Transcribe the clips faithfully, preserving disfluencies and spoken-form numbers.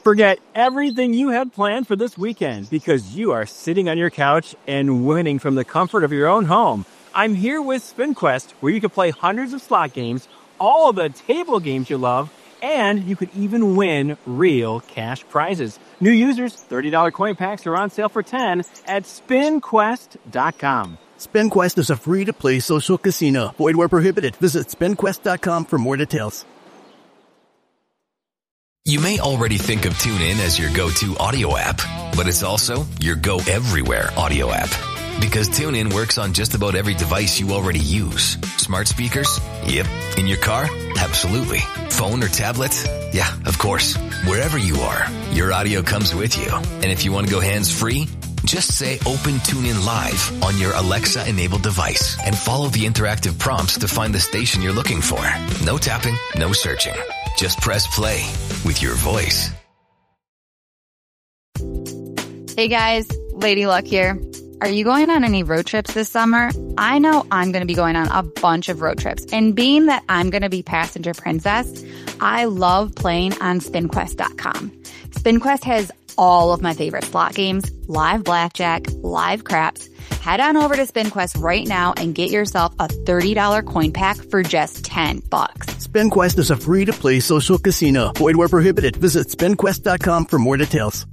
Forget everything you had planned for this weekend because you are sitting on your couch and winning from the comfort of your own home. I'm here with SpinQuest, where you can play hundreds of slot games, all of the table games you love, and you could even win real cash prizes. New users, thirty dollars coin packs are on sale for ten dollars at spin quest dot com. SpinQuest is a free-to-play social casino. Void where prohibited. Visit spin quest dot com for more details. You may already think of TuneIn as your go-to audio app, but it's also your go-everywhere audio app. Because TuneIn works on just about every device you already use. Smart speakers? Yep. In your car? Absolutely. Phone or tablet? Yeah, of course. Wherever you are, your audio comes with you. And if you want to go hands-free, just say Open TuneIn Live on your Alexa-enabled device and follow the interactive prompts to find the station you're looking for. No tapping, no searching. Just press play with your voice. Hey guys, Lady Luck here. Are you going on any road trips this summer? I know I'm going to be going on a bunch of road trips. And being that I'm going to be passenger princess, I love playing on spin quest dot com. SpinQuest has all of my favorite slot games, live blackjack, live craps. Head on over to SpinQuest right now and get yourself a thirty dollars coin pack for just ten bucks. SpinQuest is a free-to-play social casino. Void where prohibited. Visit spin quest dot com for more details.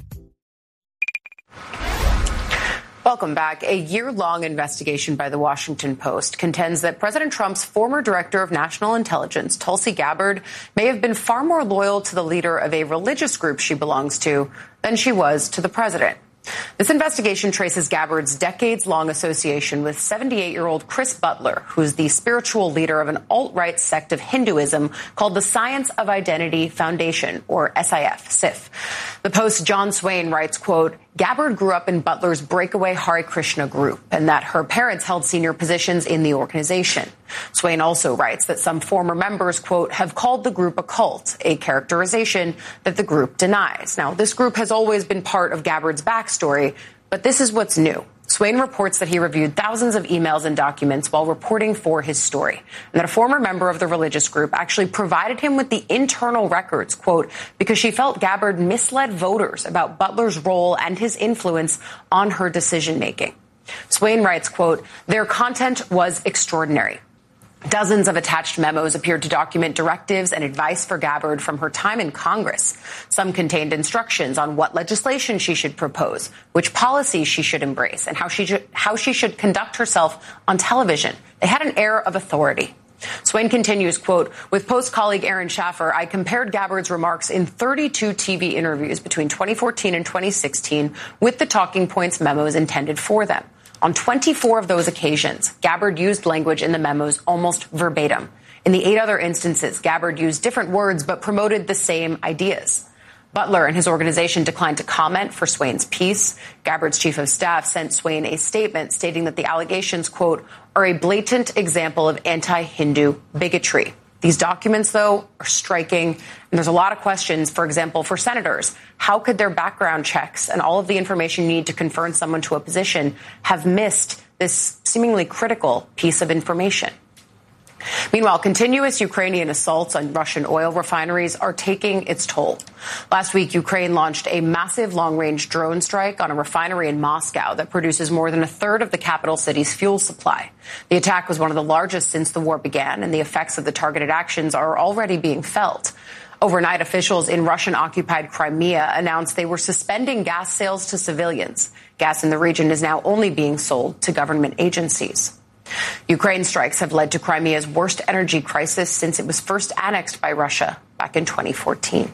Welcome back. A year-long investigation by the Washington Post contends that President Trump's former director of national intelligence, Tulsi Gabbard, may have been far more loyal to the leader of a religious group she belongs to than she was to the president. This investigation traces Gabbard's decades-long association with seventy-eight-year-old Chris Butler, who is the spiritual leader of an alt-right sect of Hinduism called the Science of Identity Foundation, or S I F, S I F. The Post's John Swain writes, quote, Gabbard grew up in Butler's breakaway Hare Krishna group and that her parents held senior positions in the organization. Swain also writes that some former members, quote, have called the group a cult, a characterization that the group denies. Now, this group has always been part of Gabbard's backstory, but this is what's new. Swain reports that he reviewed thousands of emails and documents while reporting for his story, and that a former member of the religious group actually provided him with the internal records, quote, because she felt Gabbard misled voters about Butler's role and his influence on her decision-making. Swain writes, quote, their content was extraordinary. Dozens of attached memos appeared to document directives and advice for Gabbard from her time in Congress. Some contained instructions on what legislation she should propose, which policies she should embrace, and how she should, how she should conduct herself on television. They had an air of authority. Swain continues, quote, with Post colleague Aaron Schaffer, I compared Gabbard's remarks in thirty-two T V interviews between twenty fourteen and twenty sixteen with the talking points memos intended for them. On twenty-four of those occasions, Gabbard used language in the memos almost verbatim. In the eight other instances, Gabbard used different words but promoted the same ideas. Butler and his organization declined to comment for Swain's piece. Gabbard's chief of staff sent Swain a statement stating that the allegations, quote, are a blatant example of anti-Hindu bigotry. These documents, though, are striking, and there's a lot of questions, for example, for senators. How could their background checks and all of the information you need to confirm someone to a position have missed this seemingly critical piece of information? Meanwhile, continuous Ukrainian assaults on Russian oil refineries are taking its toll. Last week, Ukraine launched a massive long-range drone strike on a refinery in Moscow that produces more than a third of the capital city's fuel supply. The attack was one of the largest since the war began, and the effects of the targeted actions are already being felt. Overnight, officials in Russian-occupied Crimea announced they were suspending gas sales to civilians. Gas in the region is now only being sold to government agencies. Ukraine strikes have led to Crimea's worst energy crisis since it was first annexed by Russia back in twenty fourteen.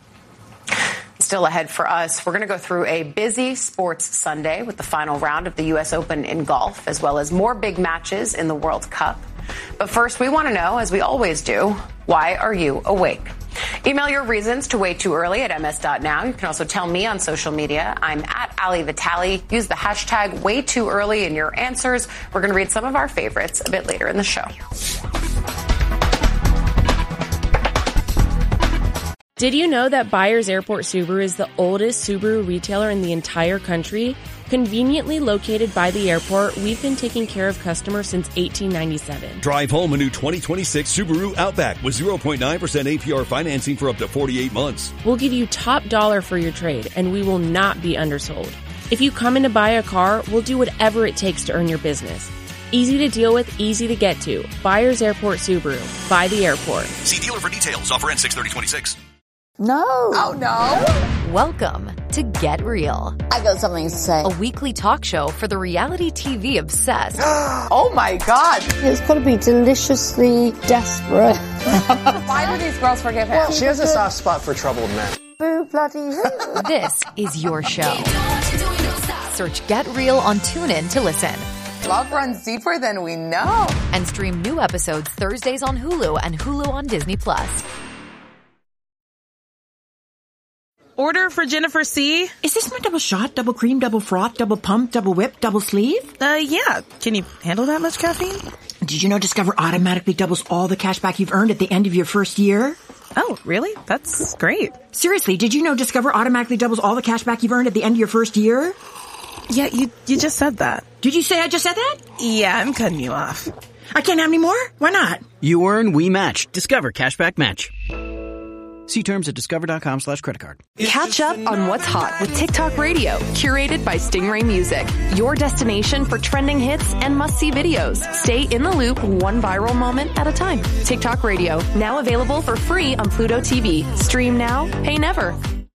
Still ahead for us, we're going to go through a busy sports Sunday with the final round of the U S Open in golf, as well as more big matches in the World Cup. But first, we want to know, as we always do, why are you awake? Email your reasons to Way Too Early at m s dot now. You can also tell me on social media. I'm at Ali Vitali. Use the hashtag Way Too Early in your answers. We're going to read some of our favorites a bit later in the show. Did you know that Byers Airport Subaru is the oldest Subaru retailer in the entire country? Conveniently located by the airport, we've been taking care of customers since eighteen ninety-seven. Drive home a new twenty twenty-six Subaru Outback with zero point nine percent A P R financing for up to forty-eight months. We'll give you top dollar for your trade, and we will not be undersold. If you come in to buy a car, we'll do whatever it takes to earn your business. Easy to deal with, easy to get to. Buyers Airport Subaru. By the airport. See dealer for details. Offer ends six thirty twenty-six. No. Oh, no. Welcome to Get Real. I got something to say. A weekly talk show for the reality T V obsessed. Oh, my God. It's got to be deliciously desperate. Why do these girls forgive him? Well, she has a soft spot for troubled men. Boo bloody hell. This is your show. Search Get Real on TuneIn to listen. Love runs deeper than we know. And stream new episodes Thursdays on Hulu and Hulu on Disney Plus. Order for Jennifer C. Is this my double shot, double cream, double froth, double pump, double whip, double sleeve? Uh, yeah. Can you handle that much caffeine? Did you know Discover automatically doubles all the cash back you've earned at the end of your first year? Oh, really? That's great. Seriously, did you know Discover automatically doubles all the cash back you've earned at the end of your first year? Yeah, you you just said that. Did you say I just said that? Yeah, I'm cutting you off. I can't have any more? Why not? You earn, we match. Discover Cashback Match. See terms at discover.com slash credit card. Catch up on what's hot with TikTok Radio, curated by Stingray Music. Your destination for trending hits and must-see videos. Stay in the loop one viral moment at a time. TikTok Radio, now available for free on Pluto T V. Stream now, pay never.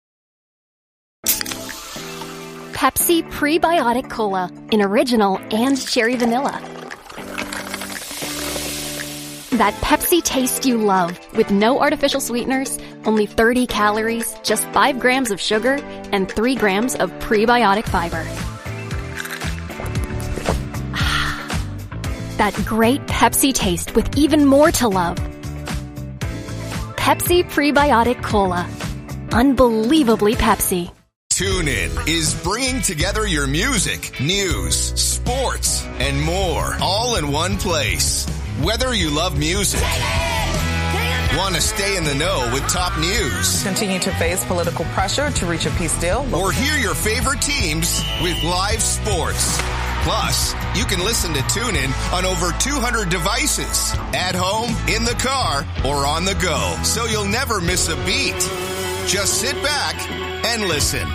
Pepsi Prebiotic Cola in original and cherry vanilla. That Pepsi taste you love, with no artificial sweeteners, only thirty calories, just five grams of sugar, and three grams of prebiotic fiber. That great Pepsi taste with even more to love. Pepsi Prebiotic Cola. Unbelievably Pepsi. TuneIn is bringing together your music, news, sports, and more, all in one place. Whether you love music, want to stay in the know with top news, continue to face political pressure to reach a peace deal, or hear your favorite teams with live sports. Plus, you can listen to TuneIn on over two hundred devices, at home, in the car, or on the go, so you'll never miss a beat. Just sit back and listen.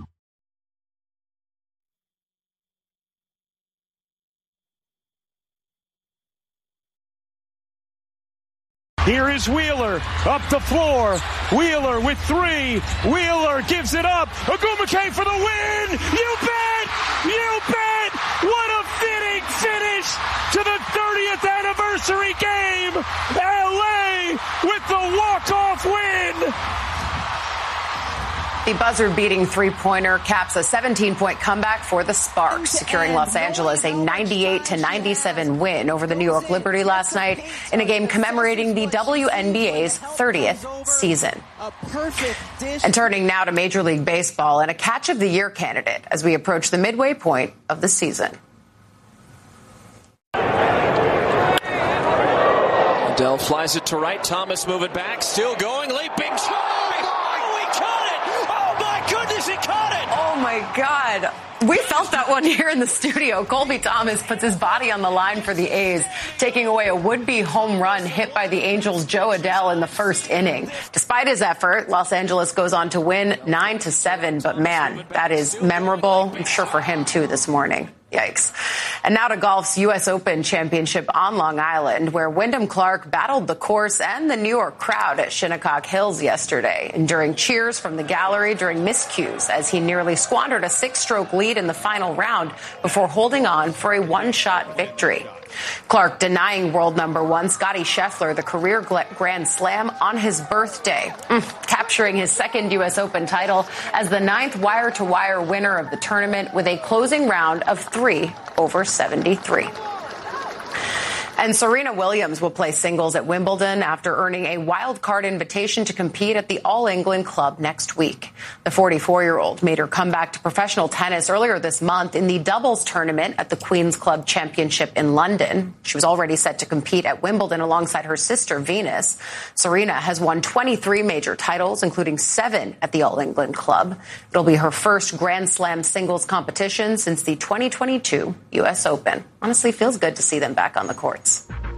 Here is Wheeler, up the floor. Wheeler with three. Wheeler gives it up. Agumake for the win. You bet! You bet! What a fitting finish to the thirtieth anniversary game. L A with the walk-off win. The buzzer-beating three-pointer caps a seventeen-point comeback for the Sparks, securing Los Angeles a ninety-eight to ninety-seven win over the New York Liberty last night in a game commemorating the W N B A's thirtieth season. And turning now to Major League Baseball and a Catch of the Year candidate as we approach the midway point of the season. Adele flies it to right. Thomas move it back. Still going. Leaping. He caught it! Oh, my God. We felt that one here in the studio. Colby Thomas puts his body on the line for the A's, taking away a would-be home run hit by the Angels' Joe Adell in the first inning. Despite his effort, Los Angeles goes on to win nine to seven, but man, that is memorable. I'm sure for him, too, this morning. Yikes. And now to golf's U S Open Championship on Long Island, where Wyndham Clark battled the course and the New York crowd at Shinnecock Hills yesterday, enduring cheers from the gallery during miscues as he nearly squandered a six-stroke lead in the final round before holding on for a one-shot victory. Clark denying world number one Scotty Scheffler the career Grand Slam on his birthday, mm, capturing his second U S Open title as the ninth wire-to-wire winner of the tournament with a closing round of three over seventy-three. And Serena Williams will play singles at Wimbledon after earning a wild card invitation to compete at the All England Club next week. The forty-four-year-old made her comeback to professional tennis earlier this month in the doubles tournament at the Queen's Club Championship in London. She was already set to compete at Wimbledon alongside her sister Venus. Serena has won twenty-three major titles, including seven at the All England Club. It'll be her first Grand Slam singles competition since the twenty twenty-two U S Open. Honestly, feels good to see them back on the courts.